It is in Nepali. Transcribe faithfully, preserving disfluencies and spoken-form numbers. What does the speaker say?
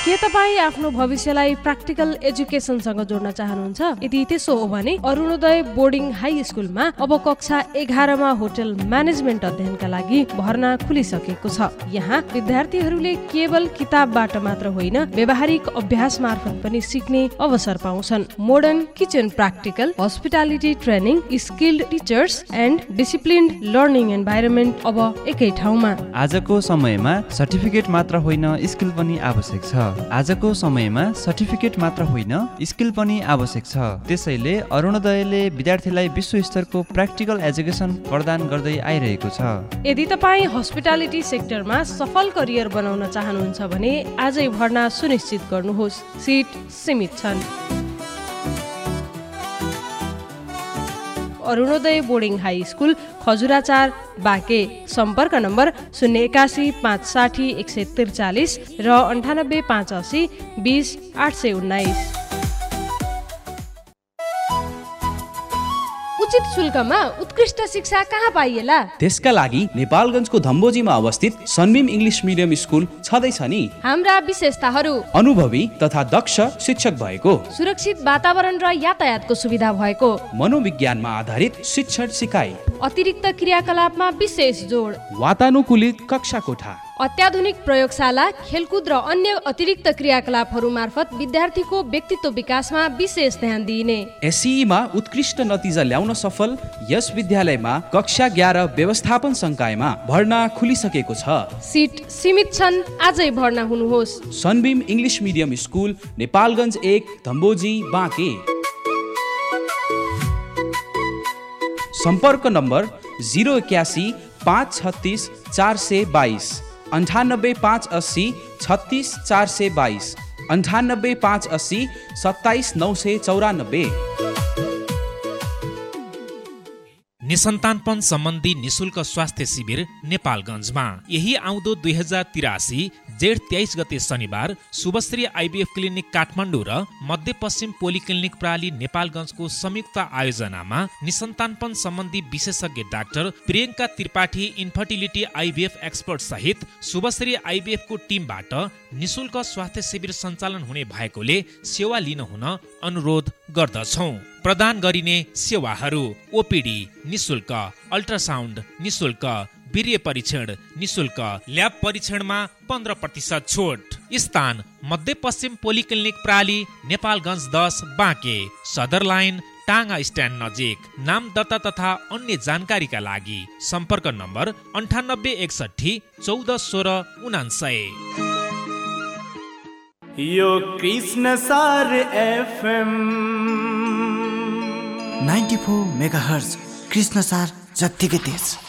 के तपाईँ आफ्नो भविष्यलाई प्र्याक्टिकल एजुकेसनसँग जोड्न चाहनुहुन्छ? यदि त्यसो हो भने अरुणोदय बोर्डिङ हाई स्कुलमा अब कक्षा एघारमा होटल म्यानेजमेन्ट अध्ययनका लागि भर्ना खुलिसकेको छ। यहाँ विद्यार्थीहरूले केवल किताबबाट मात्र होइन, व्यावहारिक अभ्यास मार्फत पनि सिक्ने अवसर पाउँछन्। Modern kitchen practical, hospitality training, skilled teachers and disciplined learning environment अब एकै ठाउँमा। आजको समयमा सर्टिफिकेट मात्र होइन, स्किल पनि आवश्यक छ। आजको समयमा सर्टिफिकेट मात्र होइन, स्किल पनि आवश्यक छ। त्यसैले अरुणोदयले विद्यार्थीलाई विश्व स्तरको प्र्याक्टिकल एजुकेसन प्रदान गर्दै आइरहेको छ। यदि तपाईँ हस्पिटालिटी सेक्टरमा सफल करियर बनाउन चाहनुहुन्छ भने आजै भर्ना सुनिश्चित गर्नुहोस्। सिट सीमित छन्। Arunoday boarding high school, खजुराचार, Banke. सम्पर्क नम्बर शून्य एकासी पाँच साठी एक सय त्रिचालिस र अन्ठानब्बे पाँच असी बिस आठ सय उन्नाइस। उचित शुल्कमा उत्कृष्ट शिक्षा कहाँ पाइएला? त्यसका लागि नेपालगञ्जको धम्बोजीमा अवस्थित सनबिम इङ्ग्लिस मिडियम स्कुल छँदैछ नि। हाम्रा विशेषताहरू: अनुभवी तथा दक्ष शिक्षक भएको, सुरक्षित वातावरण र यातायातको सुविधा भएको, मनोविज्ञानमा आधारित शिक्षण सिकाइ, अतिरिक्त क्रियाकलापमा विशेष जोड, वातानुकूलित कक्षा कोठा, अत्याधुनिक प्रयोगशाला, खेलकुद र अन्य अतिरिक्त क्रियाकलापहरू मार्फत विद्यार्थीको व्यक्तित्व विकासमा विशेष ध्यान दिइने। एसईमा उत्कृष्ट नतिजा ल्याउन सफल यस विद्यालयमा कक्षा एघार व्यवस्थापन संकायमा भर्ना खुलिसकेको छ। सिट सीमित छन्। आजै भर्ना हुनुहोस्। सनबिम इङ्ग्लिस मिडियम स्कुल, नेपालगञ्ज एक, धम्बोजी, बाँके। सम्पर्क नम्बर जिरो एक्यासी पाँच छत्तिस चार सय बाइस, अन्ठानब्बे पाँच अस्सी छत्तिस चार सय बाइस, अन्ठानब्बे पाँच अस्सी सत्ताइस नौ सय चौरानब्बे। निसन्तानपन सम्बन्धी निशुल्क स्वास्थ्य शिविर नेपालगञ्जमा यही आउँदो दुई हजार तिरासी जेठ तेइस गते शनिबार शुभश्री आइबीएफ क्लिनिक काठमाडौँ र मध्यपश्चिम पोलिक्लिनिक प्राली नेपालगञ्जको संयुक्त आयोजनामा निसन्तानपन सम्बन्धी विशेषज्ञ doctor Priyanka Tripathi infertility आइबीएफ expert सहित शुभश्री आइबीएफ को टिमबाट निशुल्क स्वास्थ्य शिविर सञ्चालन हुने भएकोले सेवा लिन हुन अनुरोध गर्दछौं। प्रदान गरिने सेवाहरू: ओपीडी निशुल्क, अल्ट्रासाउन्ड निशुल्क, वीर्य परीक्षण निशुल्क, ल्याब परीक्षणमा पन्ध्र प्रतिशत छुट। स्थान: मध्यपश्चिम पोलिक्लिनिक प्राली, नेपालगञ्ज दस, बाँके, सदर लाइन, टाङ्गा स्ट्यान्ड नजिक। नाम दर्ता तथा अन्य जानकारीका लागि सम्पर्क नम्बर अन्ठानब्बे एकसठी चौध सोह्र उनान्सय। यो कृष्ण सार FM ninety four mega hertz, Krishna सार जत्तिकै तेज।